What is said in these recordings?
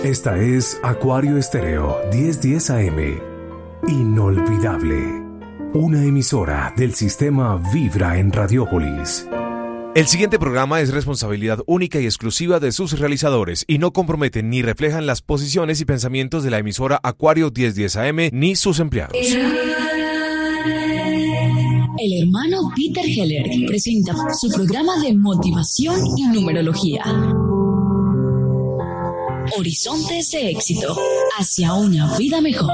Esta es Acuario Estéreo 1010 AM. Inolvidable. Una emisora del sistema Vibra en Radiópolis. El siguiente programa es responsabilidad única y exclusiva de sus realizadores y no comprometen ni reflejan las posiciones y pensamientos de la emisora Acuario 1010 AM ni sus empleados. El hermano Peter Heller presenta su programa de motivación y numerología. Horizontes de éxito hacia una vida mejor.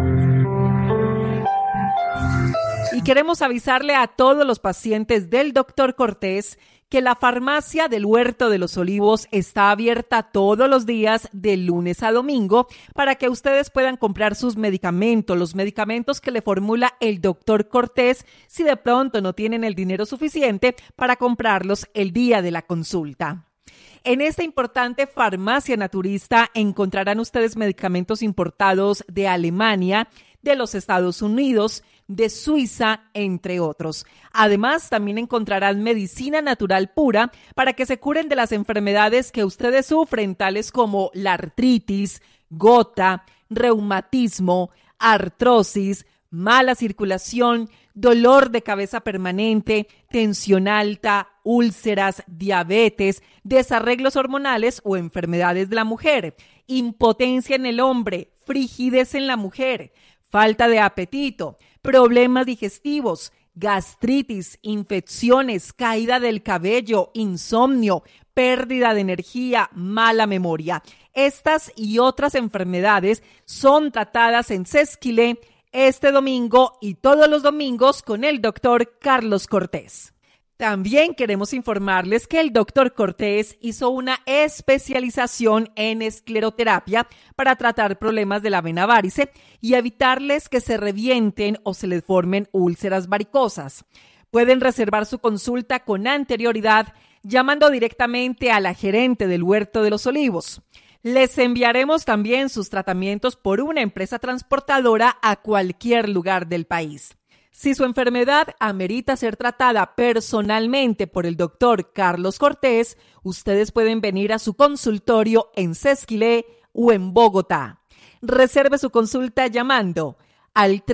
Y queremos avisarle a todos los pacientes del Dr. Cortés que la farmacia del Huerto de los Olivos está abierta todos los días de lunes a domingo para que ustedes puedan comprar sus medicamentos, los medicamentos que le formula el Dr. Cortés, si de pronto no tienen el dinero suficiente para comprarlos el día de la consulta. En esta importante farmacia naturista encontrarán ustedes medicamentos importados de Alemania, de los Estados Unidos, de Suiza, entre otros. Además, también encontrarán medicina natural pura para que se curen de las enfermedades que ustedes sufren, tales como la artritis, gota, reumatismo, artrosis, mala circulación, dolor de cabeza permanente, tensión alta, úlceras, diabetes, desarreglos hormonales o enfermedades de la mujer, impotencia en el hombre, frigidez en la mujer, falta de apetito, problemas digestivos, gastritis, infecciones, caída del cabello, insomnio, pérdida de energía, mala memoria. Estas y otras enfermedades son tratadas en Sesquilé este domingo y todos los domingos con el doctor Carlos Cortés. También queremos informarles que el doctor Cortés hizo una especialización en escleroterapia para tratar problemas de la vena varice y evitarles que se revienten o se les formen úlceras varicosas. Pueden reservar su consulta con anterioridad llamando directamente a la gerente del Huerto de los Olivos. Les enviaremos también sus tratamientos por una empresa transportadora a cualquier lugar del país. Si su enfermedad amerita ser tratada personalmente por el doctor Carlos Cortés, ustedes pueden venir a su consultorio en Sesquilé o en Bogotá. Reserve su consulta llamando al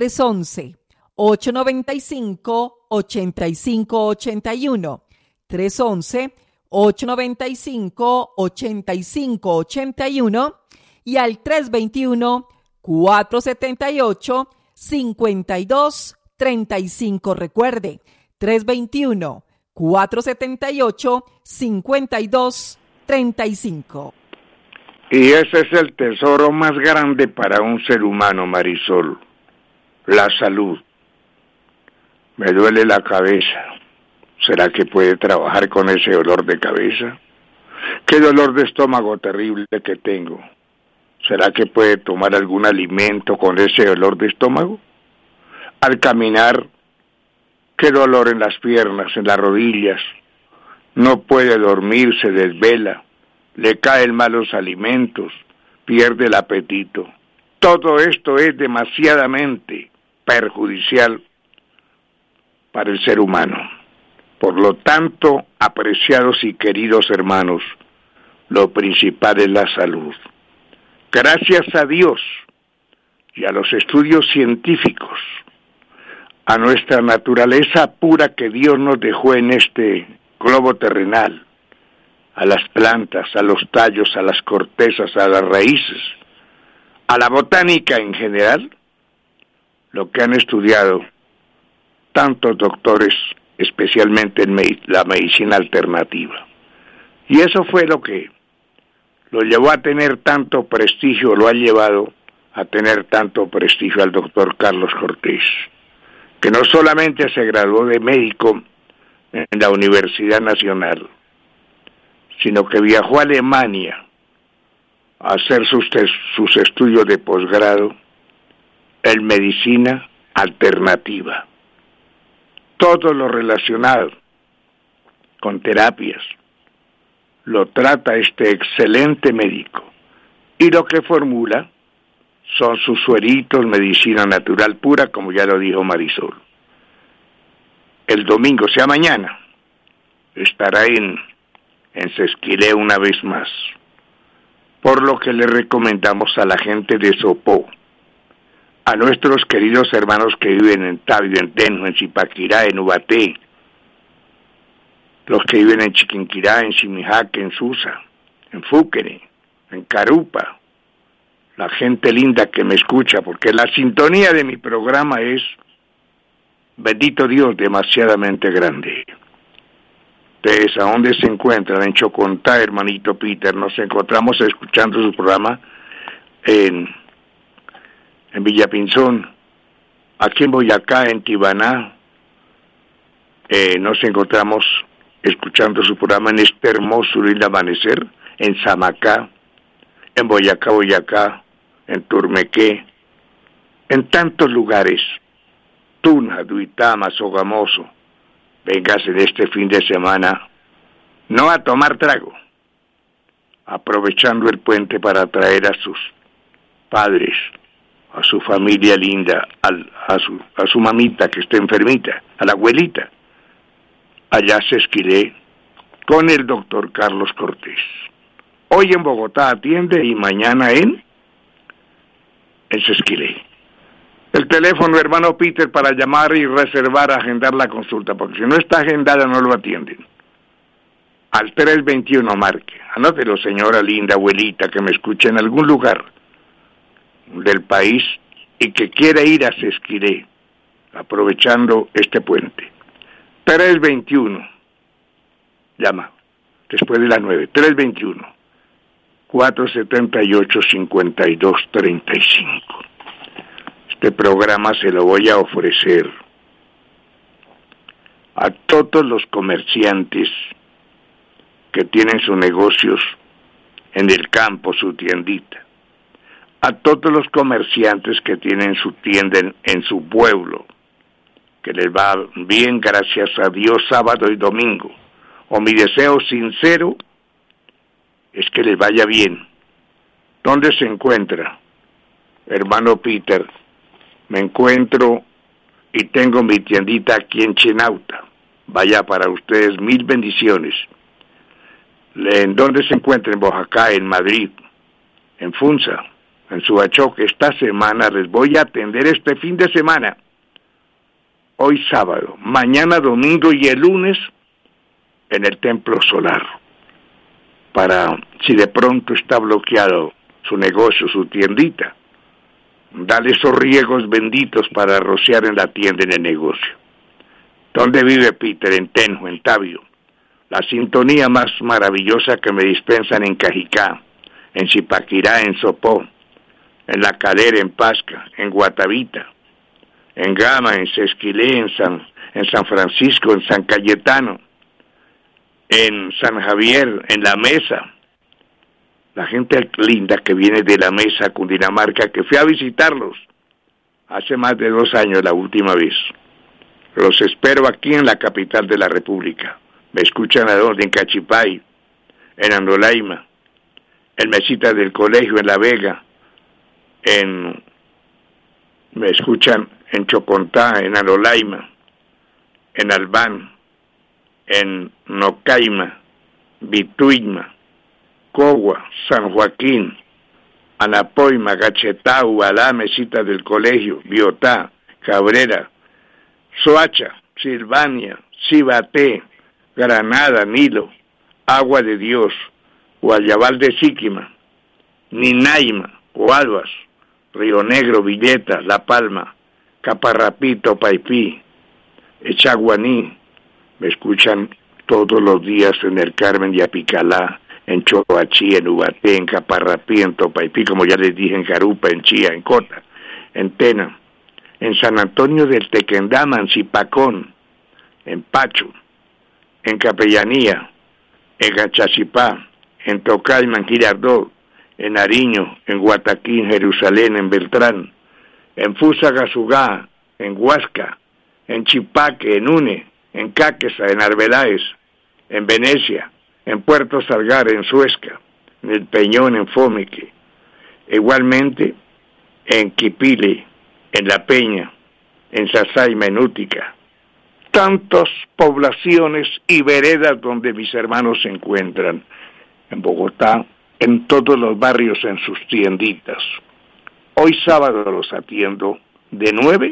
311-895-8581, 311-895-8581 y al 321-478-5235. Recuerde, 321-478-5235. Y ese es el tesoro más grande para un ser humano, Marisol, la salud. Me duele la cabeza. ¿Será que puede trabajar con ese dolor de cabeza? ¿Qué dolor de estómago terrible que tengo? ¿Será que puede tomar algún alimento con ese dolor de estómago? Al caminar, qué dolor en las piernas, en las rodillas. No puede dormir, se desvela, le caen malos alimentos, pierde el apetito. Todo esto es demasiadamente perjudicial para el ser humano. Por lo tanto, apreciados y queridos hermanos, lo principal es la salud. Gracias a Dios y a los estudios científicos, a nuestra naturaleza pura que Dios nos dejó en este globo terrenal, a las plantas, a los tallos, a las cortezas, a las raíces, a la botánica en general, lo que han estudiado tantos doctores, especialmente en la medicina alternativa. Y eso fue lo que lo llevó a tener tanto prestigio, lo ha llevado a tener tanto prestigio al doctor Carlos Cortés, que no solamente se graduó de médico en la Universidad Nacional, sino que viajó a Alemania a hacer sus estudios de posgrado en medicina alternativa. Todo lo relacionado con terapias lo trata este excelente médico, y lo que formula son sus sueritos, medicina natural pura, como ya lo dijo Marisol. El domingo, sea mañana, estará en Sesquilé una vez más. por lo que le recomendamos a la gente de Sopó, a nuestros queridos hermanos que viven en Tabio, en Tenjo, en Zipaquirá, en Ubaté, los que viven en Chiquinquirá, en Simijaque, en Susa, en Fúquere, en Carupa, la gente linda que me escucha, porque la sintonía de mi programa es, bendito Dios, demasiadamente grande. Ustedes, ¿a dónde se encuentran? En Chocontá, hermanito Peter. Nos encontramos escuchando su programa en Villapinzón, aquí en Boyacá, en Tibaná. Nos encontramos escuchando su programa en este hermoso lindo amanecer, en Samacá, en Boyacá, en Turmequé, en tantos lugares, Tuna, Duitama, Sogamoso. Vengas en este fin de semana, no a tomar trago, aprovechando el puente para traer a sus padres, a su familia linda, a su mamita que está enfermita, a la abuelita. Allá se Esquilé con el doctor Carlos Cortés. Hoy en Bogotá atiende y mañana en Sesquilé. El teléfono, hermano Peter, para llamar y reservar, agendar la consulta, porque si no está agendada no lo atienden. Al 321 marque. Anótelo, señora linda, abuelita, que me escuche en algún lugar del país y que quiera ir a Sesquilé, aprovechando este puente. 321. Llama, después de las 9. 321-478-5235. Este programa se lo voy a ofrecer a todos los comerciantes que tienen sus negocios en el campo, su tiendita, a todos los comerciantes que tienen su tienda en su pueblo, que les va bien, gracias a Dios, sábado y domingo. O mi deseo sincero es que les vaya bien. ¿Dónde se encuentra, hermano Peter? Me encuentro y tengo mi tiendita aquí en Chinauta. Vaya para ustedes, 1000 bendiciones. ¿En dónde se encuentra? En Oaxaca, en Madrid, en Funza, en Subachoque. Esta semana les voy a atender este fin de semana. Hoy sábado, mañana domingo y el lunes en el Templo Solar. Para, si de pronto está bloqueado su negocio, su tiendita, dale esos riegos benditos para rociar en la tienda, en el negocio. ¿Dónde vive Peter? En Tenjo, en Tabio. La sintonía más maravillosa que me dispensan en Cajicá, en Zipaquirá, en Sopó, en La Calera, en Pasca, en Guatavita, en Gama, en Sesquilé, en San Francisco, en San Cayetano, en San Javier, en La Mesa. La gente linda que viene de La Mesa, Cundinamarca, que fui a visitarlos hace más de 2 años, la última vez. Los espero aquí en la capital de la República. Me escuchan a donde, en Cachipay, en Andolaima, en Mesita del Colegio, en La Vega, me escuchan en Chocontá, en Andolaima, en Albán, en Nocaima, Vituigma, Cogua, San Joaquín, Anapoima, Gachetá, Ubalá, Mesita del Colegio, Biotá, Cabrera, Soacha, Silvania, Cibaté, Granada, Nilo, Agua de Dios, Guayabal de Síquima, Ninaima, Coalbas, Río Negro, Villeta, La Palma, Caparrapito, Paipí, Echaguaní. Me escuchan todos los días en el Carmen de Apicalá, en Choachí, en Ubaté, en Caparrapí, en Topaipí, como ya les dije, en Carupa, en Chía, en Cota, en Tena, en San Antonio del Tequendama, en Zipacón, en Pacho, en Capellanía, en Gachachipá, en Tocaima, en Girardot, en Nariño, en Guataquí, en Jerusalén, en Beltrán, en Fusagasugá, en Huasca, en Chipaque, en Une, en Cáqueza, en Arbeláez, en Venecia, en Puerto Salgar, en Suesca, en El Peñón, en Fomeque, igualmente en Quipile, en La Peña, en Sasaima, en Útica. Tantas poblaciones y veredas donde mis hermanos se encuentran. En Bogotá, en todos los barrios en sus tienditas. Hoy sábado los atiendo de 9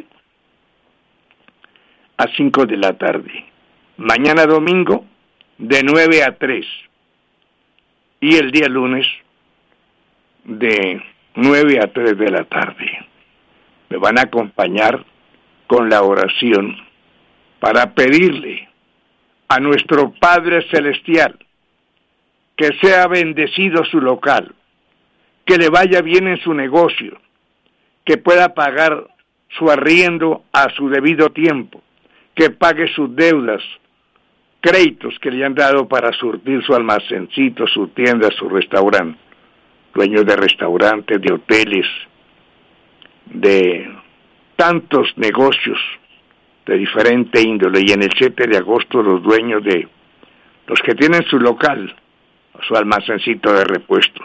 a 5 de la tarde. Mañana domingo de 9 a 3. Y el día lunes de 9 a 3 de la tarde. Me van a acompañar con la oración para pedirle a nuestro Padre Celestial que sea bendecido su local, que le vaya bien en su negocio, que pueda pagar su arriendo a su debido tiempo, que pague sus deudas, créditos que le han dado para surtir su almacencito, su tienda, su restaurante, dueños de restaurantes, de hoteles, de tantos negocios de diferente índole, y en el 7 de agosto los dueños de los que tienen su local, su almacencito de repuestos,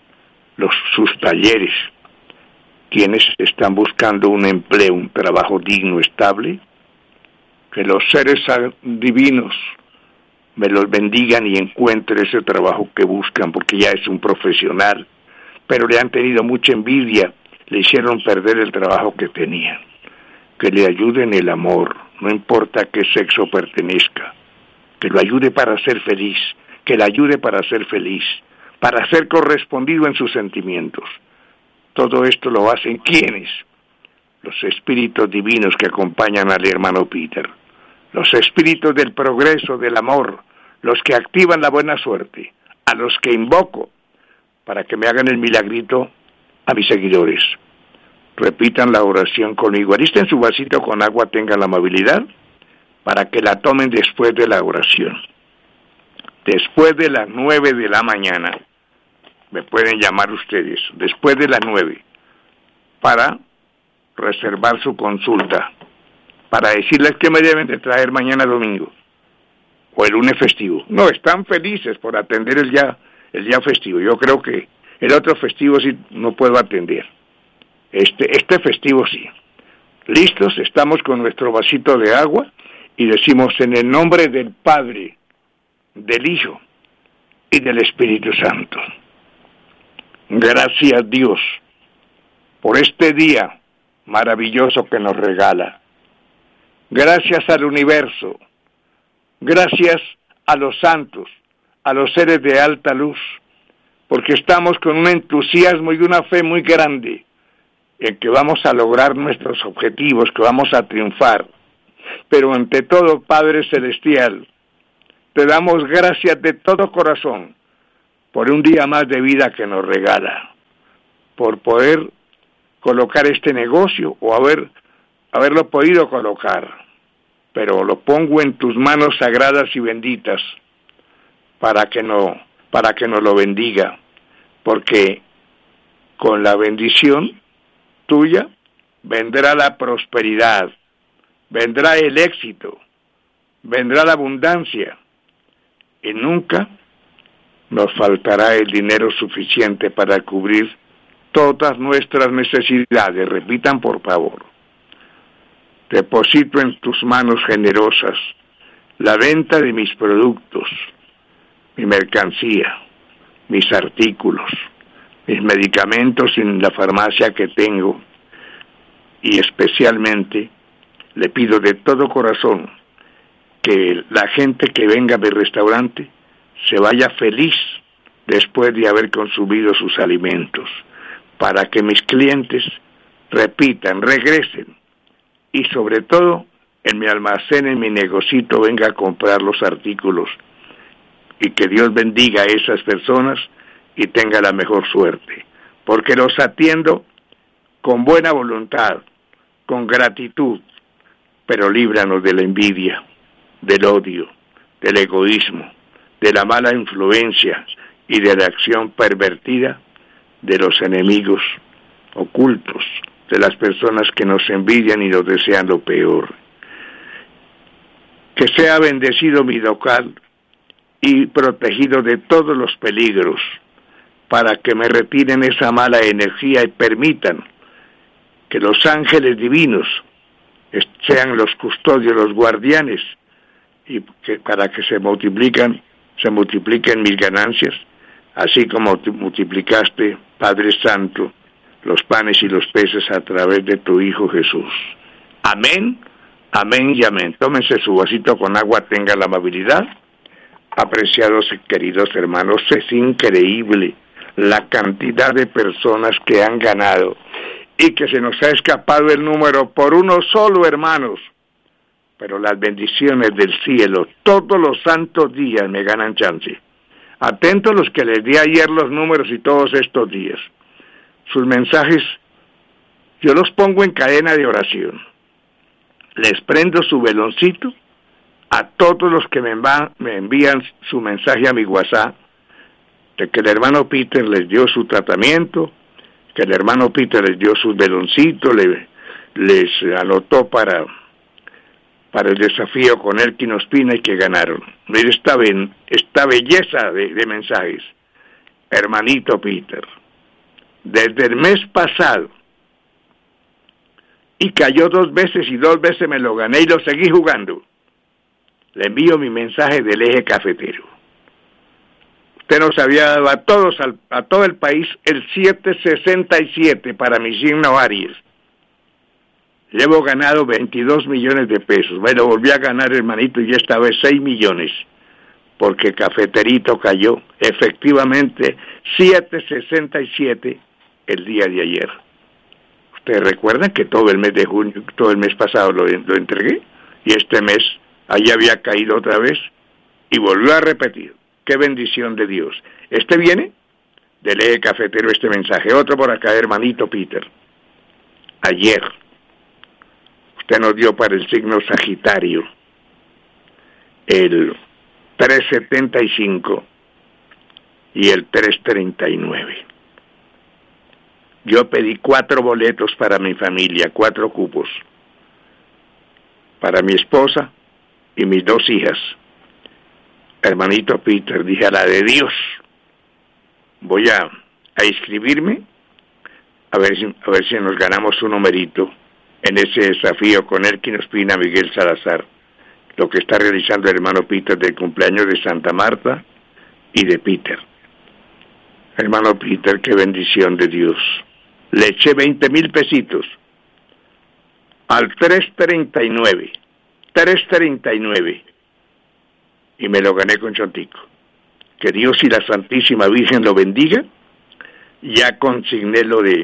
sus talleres, quienes están buscando un empleo, un trabajo digno, estable, que los seres divinos me los bendigan y encuentre ese trabajo que buscan, porque ya es un profesional, pero le han tenido mucha envidia, le hicieron perder el trabajo que tenían. Que le ayude en el amor, no importa a qué sexo pertenezca, que lo ayude para ser feliz, que le ayude para ser feliz, para ser correspondido en sus sentimientos. Todo esto lo hacen ¿quiénes? Los espíritus divinos que acompañan al hermano Peter, los espíritus del progreso, del amor, los que activan la buena suerte, a los que invoco para que me hagan el milagrito a mis seguidores. Repitan la oración conmigo. Alisten su vasito con agua, tengan la amabilidad, para que la tomen después de la oración. Después de las 9 de la mañana, me pueden llamar ustedes, después de las 9, para reservar su consulta, para decirles que me deben de traer mañana domingo, o el lunes festivo. No, están felices por atender el día festivo. Yo creo que el otro festivo sí no puedo atender. Este festivo sí. ¿Listos? Estamos con nuestro vasito de agua y decimos en el nombre del Padre, del Hijo y del Espíritu Santo. Gracias Dios por este día maravilloso que nos regala. Gracias al universo. Gracias a los santos, a los seres de alta luz, porque estamos con un entusiasmo y una fe muy grande en que vamos a lograr nuestros objetivos, que vamos a triunfar. Pero ante todo, Padre Celestial, te damos gracias de todo corazón por un día más de vida que nos regala, por poder colocar este negocio o haberlo podido colocar. Pero lo pongo en tus manos sagradas y benditas para que nos lo bendiga, porque con la bendición tuya vendrá la prosperidad, vendrá el éxito, vendrá la abundancia y nunca nos faltará el dinero suficiente para cubrir todas nuestras necesidades. Repitan por favor. Deposito en tus manos generosas la venta de mis productos, mi mercancía, mis artículos, mis medicamentos en la farmacia que tengo, y especialmente le pido de todo corazón que la gente que venga a mi restaurante se vaya feliz después de haber consumido sus alimentos, para que mis clientes repitan, regresen, y sobre todo en mi almacén, en mi negocito, venga a comprar los artículos, y que Dios bendiga a esas personas y tenga la mejor suerte, porque los atiendo con buena voluntad, con gratitud, pero líbranos de la envidia, del odio, del egoísmo, de la mala influencia y de la acción pervertida de los enemigos ocultos, de las personas que nos envidian y nos desean lo peor. Que sea bendecido mi local y protegido de todos los peligros, para que me retiren esa mala energía y permitan que los ángeles divinos sean los custodios, los guardianes, y que para que se multipliquen mis ganancias así como multiplicaste, Padre Santo, los panes y los peces a través de tu Hijo Jesús. Amén, amén y amén. Tómense su vasito con agua, tenga la amabilidad. Apreciados y queridos hermanos, es increíble la cantidad de personas que han ganado y que se nos ha escapado el número por uno solo, hermanos. Pero las bendiciones del cielo, todos los santos días me ganan chance. Atentos los que les di ayer los números y todos estos días. Sus mensajes, yo los pongo en cadena de oración. Les prendo su veloncito a todos los que me envían su mensaje a mi WhatsApp, de que el hermano Peter les dio su tratamiento, que el hermano Peter les dio sus veloncitos, les anotó para el desafío con Elkin Ospina y que ganaron. Mire esta belleza de mensajes. Hermanito Peter, desde el mes pasado, y cayó 2 veces y 2 veces me lo gané y lo seguí jugando. Le envío mi mensaje del eje cafetero. Usted nos había dado a todos, a todo el país, el 767 para mi signo Aries. Llevo ganado 22 millones de pesos. Bueno, volví a ganar, hermanito, y esta vez 6 millones. Porque Cafeterito cayó efectivamente 767 el día de ayer. ¿Ustedes recuerdan que todo el mes de junio, todo el mes pasado lo entregué? Y este mes, ahí había caído otra vez y volvió a repetir. ¡Qué bendición de Dios! Este viene del eje cafetero este mensaje. Otro por acá, hermanito Peter. Ayer, usted nos dio para el signo Sagitario el 375 y el 339. Yo pedí 4 boletos para mi familia, 4 cupos, para mi esposa y mis 2 hijas. Hermanito Peter, dije, a la de Dios, voy a inscribirme, a ver si nos ganamos un numerito en ese desafío con Elkin Ospina, Miguel Salazar, lo que está realizando el hermano Peter del cumpleaños de Santa Marta y de Peter. Hermano Peter, qué bendición de Dios. Le eché 20,000 pesitos al 339, y me lo gané con Chontico. Que Dios y la Santísima Virgen lo bendiga. Ya consigné,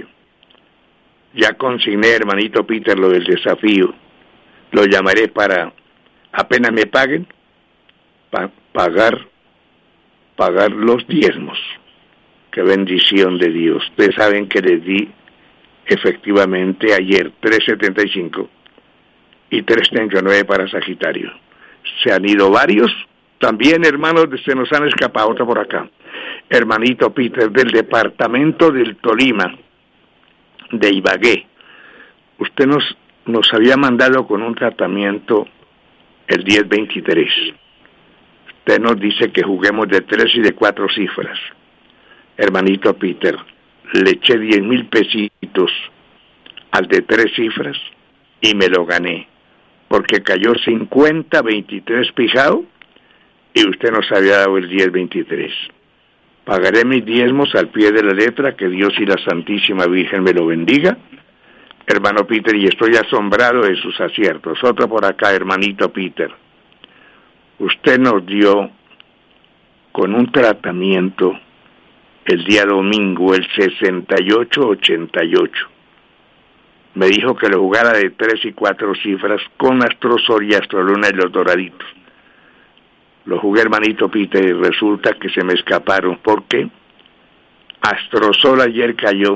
hermanito Peter, lo del desafío. Lo llamaré para, apenas me paguen, pagar los diezmos. Qué bendición de Dios. Ustedes saben que les di efectivamente ayer 375 y 339 para Sagitario. Se han ido varios. También, hermanos, se nos han escapado. Otro por acá. Hermanito Peter, del departamento del Tolima, de Ibagué. Usted nos había mandado con un tratamiento el 1023. Usted nos dice que juguemos de 3 y de 4 cifras. Hermanito Peter, le eché 10,000 pesitos al de 3 cifras y me lo gané, porque cayó 50-23 pijado y usted nos había dado el 10-23. Pagaré mis diezmos al pie de la letra, que Dios y la Santísima Virgen me lo bendiga, hermano Peter, y estoy asombrado de sus aciertos. Otro por acá, hermanito Peter. Usted nos dio con un tratamiento el día domingo, el 6888. Me dijo que lo jugara de 3 y 4 cifras con Astrosol y Astroluna y los doraditos. Lo jugué, hermanito Peter, y resulta que se me escaparon. ¿Por qué? Astrosol ayer cayó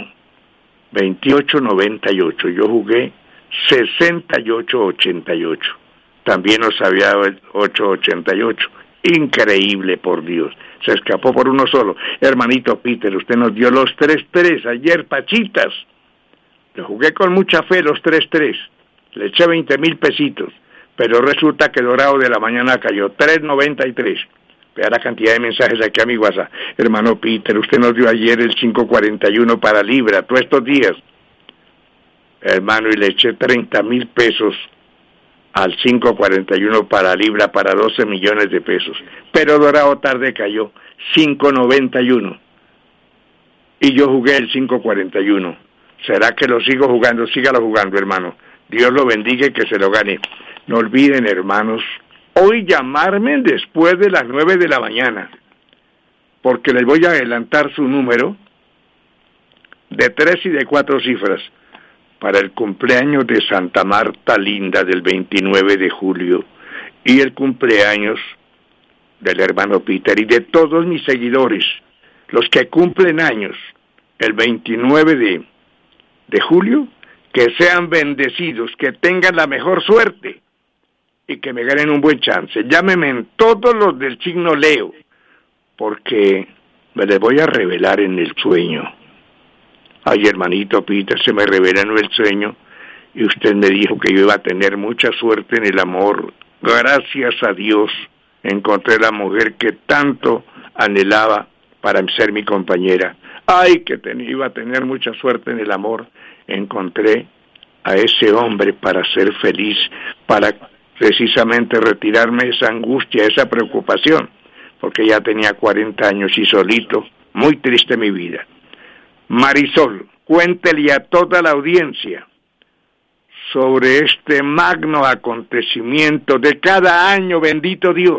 28.98. Yo jugué 68.88. También nos había dado el 8.88. Increíble, por Dios. Se escapó por uno solo. Hermanito Peter, usted nos dio los 3-3 ayer, pachitas. Lo jugué con mucha fe, los 3-3. Le eché 20,000 pesitos. Pero resulta que Dorado de la Mañana cayó 3.93. Vea la cantidad de mensajes aquí a mi WhatsApp. Hermano Peter, usted nos dio ayer el 5.41 para Libra, todos estos días. Hermano, y le eché 30,000 pesos al 5.41 para Libra, para 12 millones de pesos. Pero Dorado tarde cayó 5.91. y yo jugué el 541. ¿Será que lo sigo jugando? Sígalo jugando, hermano. Dios lo bendiga y que se lo gane. No olviden, hermanos, hoy llamarme después de las 9 de la mañana, porque les voy a adelantar su número de 3 y de 4 cifras para el cumpleaños de Santa Marta Linda del 29 de julio y el cumpleaños del hermano Peter y de todos mis seguidores, los que cumplen años el 29 de julio, que sean bendecidos, que tengan la mejor suerte y que me ganen un buen chance. Llámenme en todos los del signo Leo, porque me les voy a revelar en el sueño. Ay, hermanito Peter, se me revela en el sueño y usted me dijo que yo iba a tener mucha suerte en el amor. Gracias a Dios encontré la mujer que tanto anhelaba para ser mi compañera. Ay, que iba a tener mucha suerte en el amor. Encontré a ese hombre para ser feliz, para precisamente retirarme esa angustia, esa preocupación, porque ya tenía 40 años y solito, muy triste mi vida. Marisol, cuéntele a toda la audiencia sobre este magno acontecimiento de cada año, bendito Dios.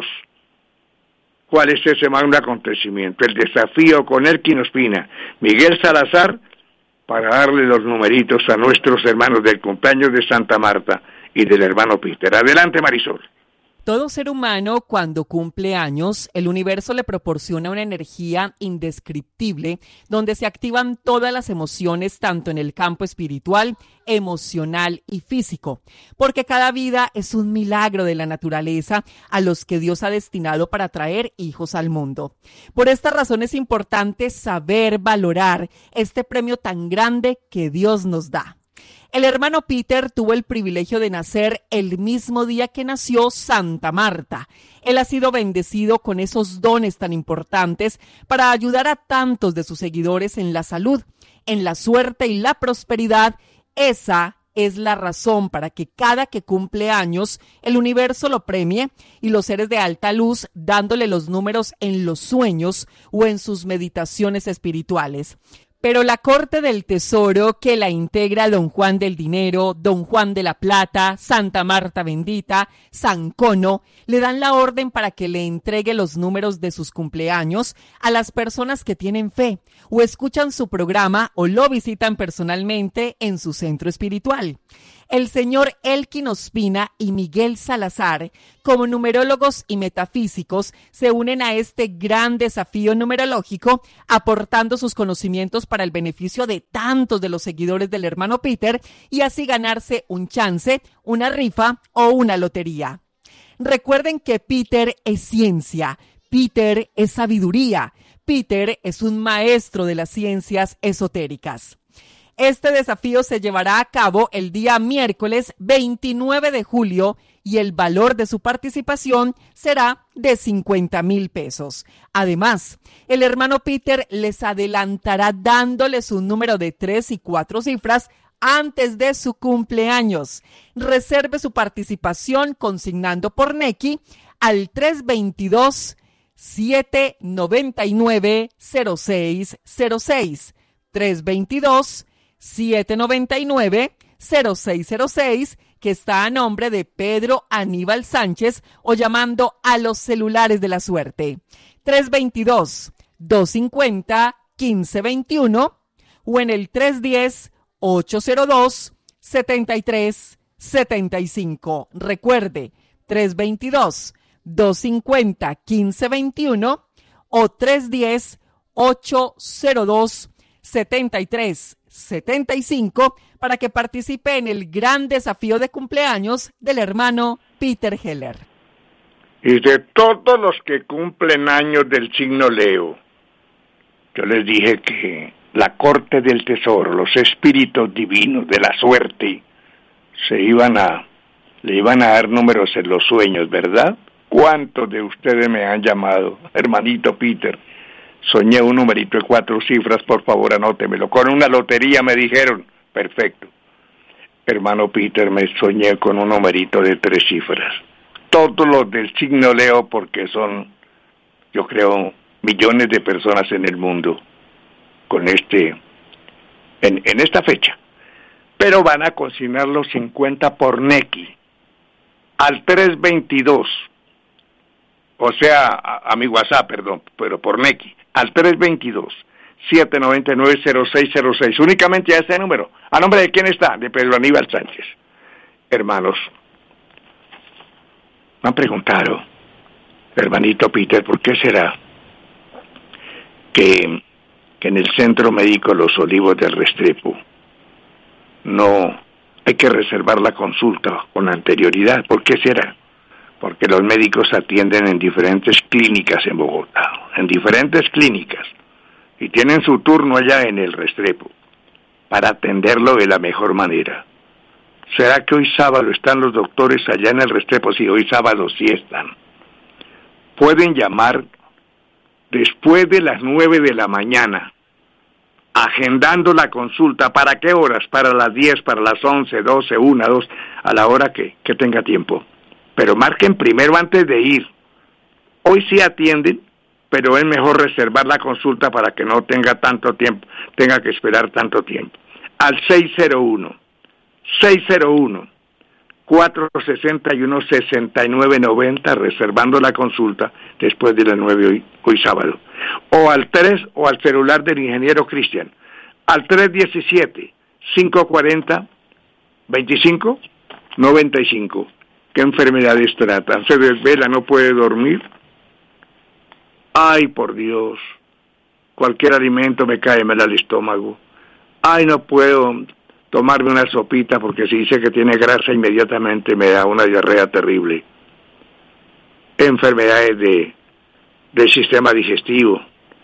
¿Cuál es ese magno acontecimiento? El desafío con Elkin Ospina, Miguel Salazar, para darle los numeritos a nuestros hermanos del cumpleaños de Santa Marta y del hermano Peter. Adelante, Marisol. Todo ser humano, cuando cumple años, el universo le proporciona una energía indescriptible donde se activan todas las emociones, tanto en el campo espiritual, emocional y físico, porque cada vida es un milagro de la naturaleza a los que Dios ha destinado para traer hijos al mundo. Por esta razón es importante saber valorar este premio tan grande que Dios nos da. El hermano Peter tuvo el privilegio de nacer el mismo día que nació Santa Marta. Él ha sido bendecido con esos dones tan importantes para ayudar a tantos de sus seguidores en la salud, en la suerte y la prosperidad. Esa es la razón para que cada que cumple años el universo lo premie y los seres de alta luz dándole los números en los sueños o en sus meditaciones espirituales. Pero la corte del tesoro, que la integra Don Juan del Dinero, Don Juan de la Plata, Santa Marta Bendita, San Cono, le dan la orden para que le entregue los números de sus cumpleaños a las personas que tienen fe, o escuchan su programa o lo visitan personalmente en su centro espiritual. El señor Elkin Ospina y Miguel Salazar, como numerólogos y metafísicos, se unen a este gran desafío numerológico, aportando sus conocimientos para el beneficio de tantos de los seguidores del hermano Peter y así ganarse un chance, una rifa o una lotería. Recuerden que Peter es ciencia, Peter es sabiduría, Peter es un maestro de las ciencias esotéricas. Este desafío se llevará a cabo el día miércoles 29 de julio y el valor de su participación será de 50,000 pesos. Además, el hermano Peter les adelantará dándoles un número de 3 y 4 cifras antes de su cumpleaños. Reserve su participación consignando por Nequi al 322-799-0606. 322-799-0606, que está a nombre de Pedro Aníbal Sánchez, o llamando a los celulares de la suerte 322-250-1521 o en el 310-802-7375. Recuerde, 322-250-1521 o 310-802-7375 para que participe en el gran desafío de cumpleaños del hermano Peter Heller. Y de todos los que cumplen años del signo Leo, yo les dije que la corte del tesoro, los espíritus divinos de la suerte, le iban a dar números en los sueños, ¿verdad? ¿Cuántos de ustedes me han llamado? Hermanito Peter, soñé un numerito de 4 cifras, por favor anótemelo. Con una lotería me dijeron, perfecto. Hermano Peter, me soñé con un numerito de 3 cifras. Todos los del signo Leo, porque son, yo creo, millones de personas en el mundo. en esta fecha. Pero van a consignar los 50 por Nequi al 322, o sea, a mi WhatsApp, perdón, pero por Nequi, al 322-799-0606, únicamente a este número. ¿A nombre de quién está? De Pedro Aníbal Sánchez. Hermanos, me han preguntado, hermanito Peter, ¿por qué será que en el Centro Médico Los Olivos del Restrepo no hay que reservar la consulta con anterioridad? ¿Por qué será? Porque los médicos atienden en diferentes clínicas en Bogotá, en diferentes clínicas, y tienen su turno allá en el Restrepo para atenderlo de la mejor manera. ¿Será que hoy sábado están los doctores allá en el Restrepo? Sí, hoy sábado sí están. Pueden llamar después de las 9 de la mañana, agendando la consulta. ¿Para qué horas? Para las 10, para las 11, 12, 1, 2, a la hora que tenga tiempo. Pero marquen primero antes de ir. Hoy sí atienden, pero es mejor reservar la consulta para que no tenga tanto tiempo, tenga que esperar tanto tiempo. Al 601-461-6990, reservando la consulta después de las 9 hoy sábado. O al celular del ingeniero Cristian, al 317-540-2595. ¿Qué enfermedades tratan? ¿Se desvela, no puede dormir? Ay, por Dios, cualquier alimento me cae mal al estómago. Ay, no puedo tomarme una sopita porque si dice que tiene grasa inmediatamente me da una diarrea terrible. Enfermedades del sistema digestivo,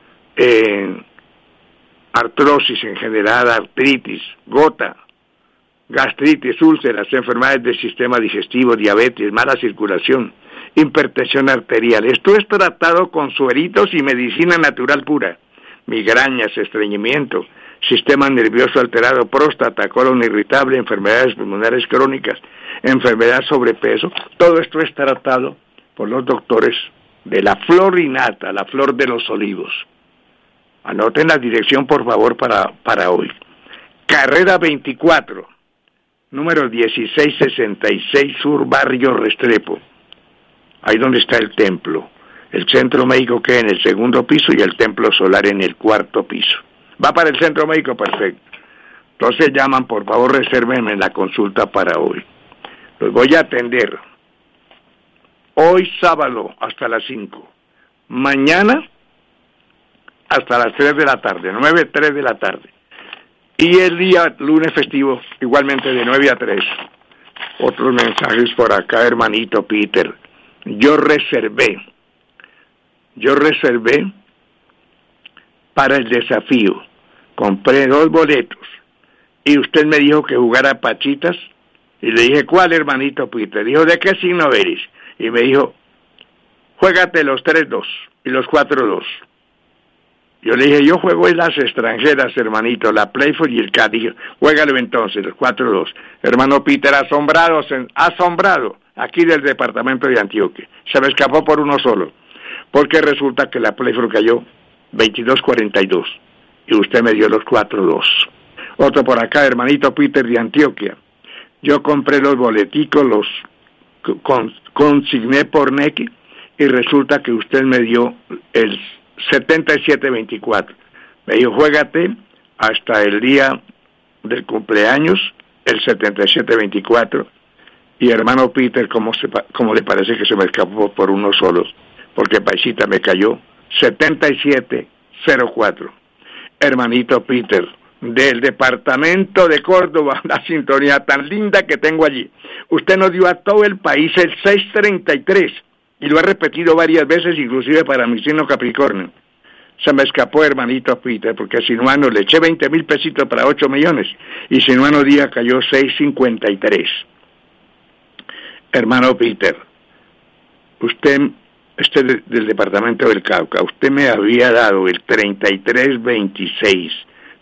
artrosis en general, artritis, gota, gastritis, úlceras, enfermedades del sistema digestivo, diabetes, mala circulación, hipertensión arterial. Esto es tratado con sueritos y medicina natural pura. Migrañas, estreñimiento, sistema nervioso alterado, próstata, colon irritable, enfermedades pulmonares crónicas, enfermedad sobrepeso. Todo esto es tratado por los doctores de la Florinata, la flor de los olivos. Anoten la dirección, por favor, para hoy. Carrera 24, número 1666 Sur, Barrio Restrepo. Ahí donde está el templo. El centro médico queda en el segundo piso y el templo solar en el cuarto piso. ¿Va para el centro médico? Perfecto. Entonces llaman, por favor, resérvenme la consulta para hoy. Los voy a atender hoy sábado hasta las 5. Mañana hasta las 3 de la tarde, 9, 3 de la tarde. Y el día lunes festivo, igualmente de 9 a 3. Otros mensajes por acá, hermanito Peter. Yo reservé para el desafío. Compré 2 boletos. Y usted me dijo que jugara pachitas. Y le dije, ¿cuál, hermanito Peter? Dijo, ¿de qué signo eres? Y me dijo, juégate los 3-2 y los 4-2. Yo le dije, yo juego en las extranjeras, hermanito, la Playford y el Cádiz. Juégalo entonces, los 4-2. Hermano Peter, asombrado, aquí del departamento de Antioquia. Se me escapó por uno solo. Porque resulta que la Playford cayó 22-42. Y usted me dio los 4-2. Otro por acá, hermanito Peter de Antioquia. Yo compré los boleticos, los consigné por Nequi. Y resulta que usted me dio el 77-24. Me dijo, juégate hasta el día del cumpleaños, el 77-24. Y hermano Peter, ¿cómo le parece que se me escapó por uno solo? Porque paisita me cayó 77-04. Hermanito Peter, del departamento de Córdoba, la sintonía tan linda que tengo allí. Usted nos dio a todo el país el 633. Y lo he repetido varias veces, inclusive para mi signo Capricornio. Se me escapó, hermanito Peter, porque a Sinuano le eché 20,000 pesitos para 8 millones. Y Sinuano Díaz cayó 653. Hermano Peter, usted del departamento del Cauca, usted me había dado el 3326.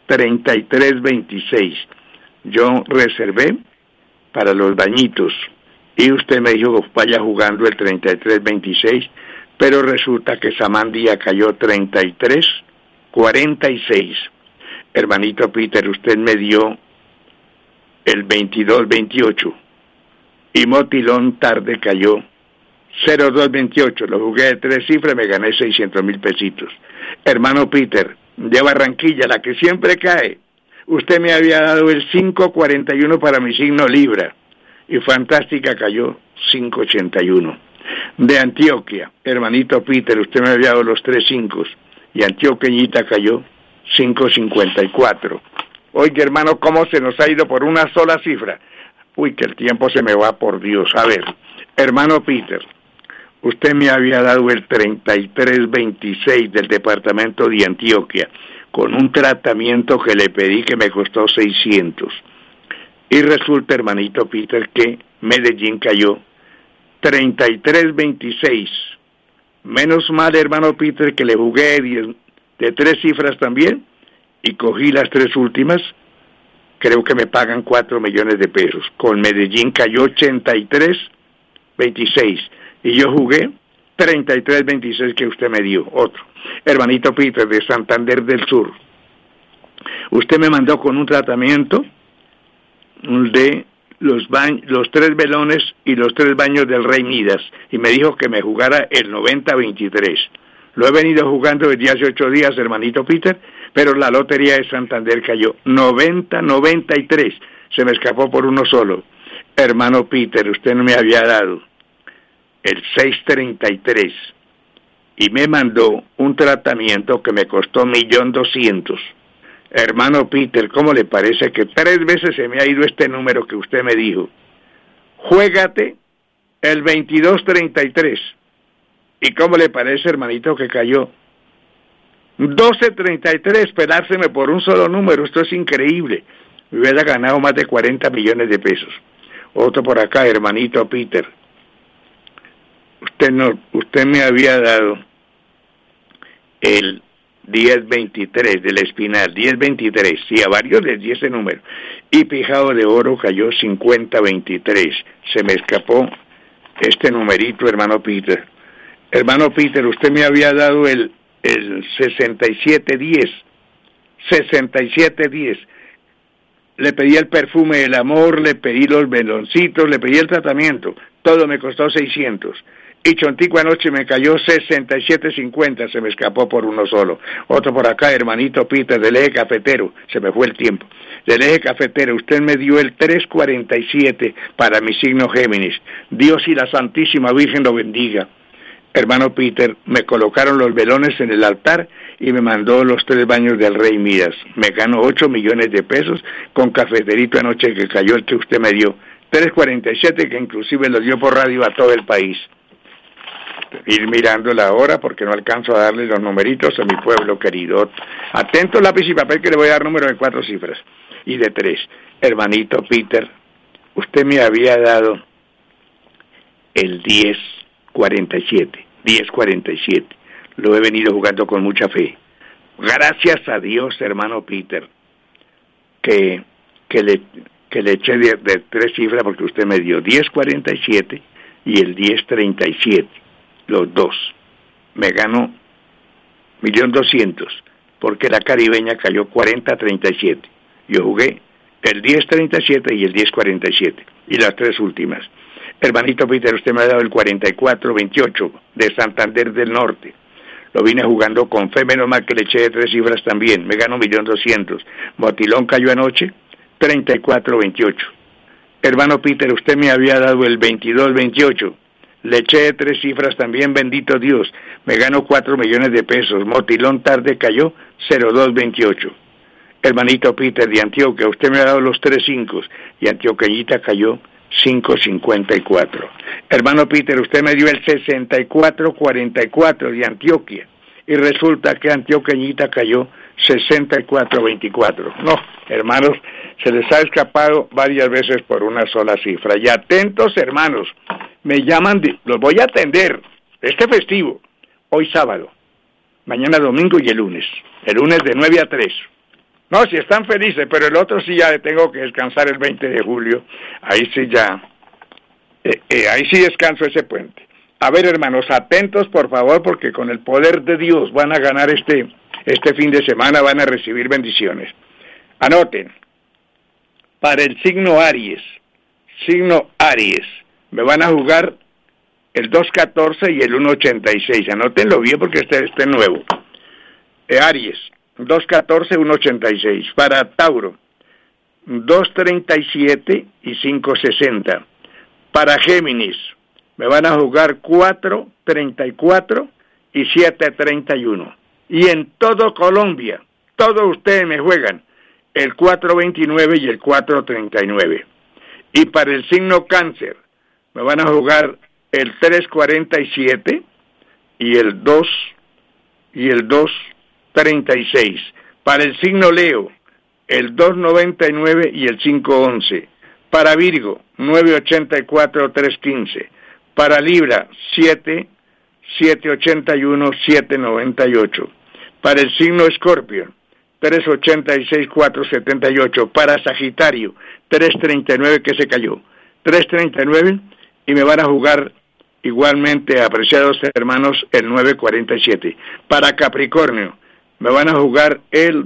Yo reservé para los bañitos. Y usted me dijo que vaya jugando el 33-26, pero resulta que Samán Díaz cayó 33-46. Hermanito Peter, usted me dio el 22-28 y Motilón tarde cayó 02-28, lo jugué de 3 cifras, me gané 600,000 pesitos. Hermano Peter, de Barranquilla, la que siempre cae, usted me había dado el 5-41 para mi signo Libra y fantástica cayó 5-81. De Antioquia, hermanito Peter, usted me había dado los 3 5 y Antioqueñita cayó 5-54. Oiga, hermano, ¿cómo se nos ha ido por una sola cifra? Uy, que el tiempo se me va, por Dios. A ver, hermano Peter, usted me había dado el 33-26 del departamento de Antioquia, con un tratamiento que le pedí que me costó 600. Y resulta, hermanito Peter, que Medellín cayó 33-26. Menos mal, hermano Peter, que le jugué de 3 cifras también, y cogí las 3 últimas. Creo que me pagan 4 millones de pesos. Con Medellín cayó 83-26. Y yo jugué 33-26 que usted me dio. Otro. Hermanito Peter, de Santander del Sur. Usted me mandó con un tratamiento de los 3 velones y los 3 baños del Rey Midas. Y me dijo que me jugara el 90-23. Lo he venido jugando desde hace 8 días, hermanito Peter, pero la lotería de Santander cayó 90-93. Se me escapó por uno solo. Hermano Peter, usted no me había dado el 6-33 y me mandó un tratamiento que me costó 1.200.000. Hermano Peter, ¿cómo le parece que 3 veces se me ha ido este número que usted me dijo? Juégate el 22-33. ¿Y cómo le parece, hermanito, que cayó 12-33, pelárseme por un solo número? Esto es increíble. Me hubiera ganado más de 40 millones de pesos. Otro por acá, hermanito Peter. Usted me había dado el 10-23 del Espinal, 10-23, sí, a varios les di ese número. Y Pijado de Oro cayó 50-23. Se me escapó este numerito, hermano Peter. Hermano Peter, usted me había dado el 67-10. 67-10. Le pedí el perfume del amor, le pedí los veloncitos, le pedí el tratamiento. Todo me costó 600. Y Chontico anoche me cayó 67.50, se me escapó por uno solo. Otro por acá, hermanito Peter, del Eje Cafetero, se me fue el tiempo. Del Eje Cafetero, usted me dio el 347 para mi signo Géminis. Dios y la Santísima Virgen lo bendiga. Hermano Peter, me colocaron los velones en el altar y me mandó los 3 baños del Rey Midas. Me ganó 8 millones de pesos con cafeterito anoche que cayó el que usted me dio. 347 que inclusive lo dio por radio a todo el país. Ir mirando la hora porque no alcanzo a darle los numeritos a mi pueblo querido. Atento, lápiz y papel, que le voy a dar número de 4 cifras y de 3. Hermanito Peter, usted me había dado el 10-47. Lo he venido jugando con mucha fe. Gracias a Dios, hermano Peter, que le eché de 3 cifras porque usted me dio 10-47 y el 10-37. Los 2. Me ganó 1.200.000 porque la caribeña cayó 40-37. Yo jugué el 10-37 y el 10-47 y las 3 últimas. Hermanito Peter, usted me ha dado el 44-28 de Santander del Norte. Lo vine jugando con fe, menos mal que le eché de 3 cifras también. Me ganó 1.200.000. Motilón cayó anoche 34-28. Hermano Peter, usted me había dado el 22-28. Le eché de 3 cifras también, bendito Dios. Me ganó 4 millones de pesos. Motilón tarde cayó 02-28. Hermanito Peter de Antioquia, usted me ha dado los 3 5 y Antioqueñita cayó 5.54. Hermano Peter, usted me dio el 64-44 de Antioquia y resulta que Antioqueñita cayó 64-24. No, hermanos, se les ha escapado varias veces por una sola cifra. Y atentos, hermanos, me llaman, los voy a atender este festivo, hoy sábado, mañana domingo y el lunes de 9 a 3. No, si están felices, pero el otro sí ya tengo que descansar el 20 de julio, ahí sí ya, ahí sí descanso ese puente. A ver, hermanos, atentos por favor, porque con el poder de Dios van a ganar este fin de semana, van a recibir bendiciones. Anoten. Para el signo Aries, me van a jugar el 2.14 y el 1.86. Anótenlo bien porque este es nuevo. Aries, 2.14, 1.86. Para Tauro, 2.37 y 5.60. Para Géminis, me van a jugar 4.34 y 7.31. Y en todo Colombia, todos ustedes me juegan el 4.29 y el 4.39. Y para el signo Cáncer, me van a jugar el 3.47 y el 2.36. Para el signo Leo, el 2.99 y el 5.11. Para Virgo, 9.84, 3.15. Para Libra, 7.81, 7.98. Para el signo Escorpio, 3.86, 4.78. Para Sagitario, 3.39 que se cayó. 3.39 y me van a jugar igualmente, apreciados hermanos, el 9.47. Para Capricornio, me van a jugar el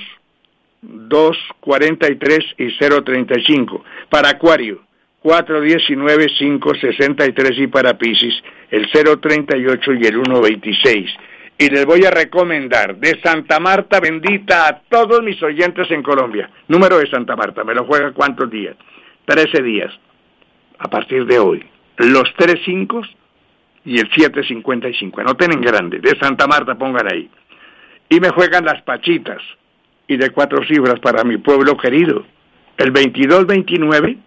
2.43 y 0.35. Para Acuario, 4.19, 5.63 y para Piscis, el 0.38 y el 1.26. Y les voy a recomendar de Santa Marta bendita a todos mis oyentes en Colombia. Número de Santa Marta, ¿me lo juega cuántos días? 13 días. A partir de hoy, los 3.5 y el 7.55. Anoten en grande, de Santa Marta pongan ahí. Y me juegan las pachitas, y de 4 cifras para mi pueblo querido. El 22.29,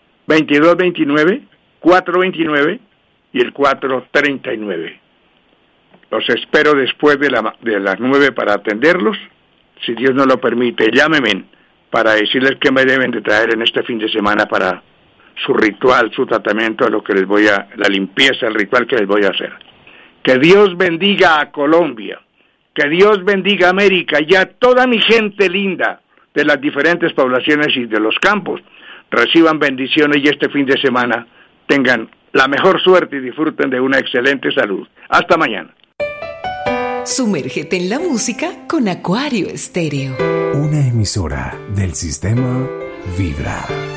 4.29 y el 4.39. Los espero después de las 9 para atenderlos. Si Dios no lo permite, llámenme para decirles qué me deben de traer en este fin de semana para su ritual, su tratamiento, la limpieza, el ritual que les voy a hacer. Que Dios bendiga a Colombia, que Dios bendiga a América y a toda mi gente linda de las diferentes poblaciones y de los campos. Reciban bendiciones y este fin de semana tengan la mejor suerte y disfruten de una excelente salud. Hasta mañana. Sumérgete en la música con Acuario Estéreo. Una emisora del sistema Vibra.